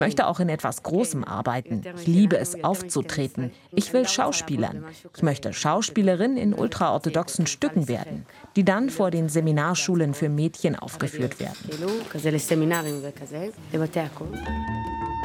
Ich möchte auch in etwas Großem arbeiten. Ich liebe es, aufzutreten. Ich will schauspielern. Ich möchte Schauspielerin in ultraorthodoxen Stücken werden, die dann vor den Seminarschulen für Mädchen aufgeführt werden.